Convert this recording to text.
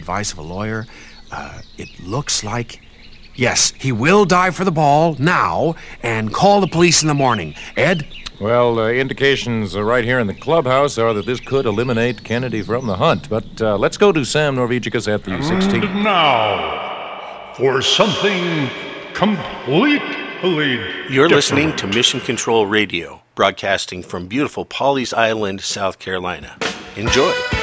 advice of a lawyer, it looks like, yes, he will dive for the ball now and call the police in the morning. Ed? Well, indications right here in the clubhouse are that this could eliminate Kennedy from the hunt. But let's go to Sam Norvegicus at the 16th. And now, for something completely You're different. listening to Mission Control Radio, broadcasting from beautiful Pawleys Island, South Carolina. Enjoy.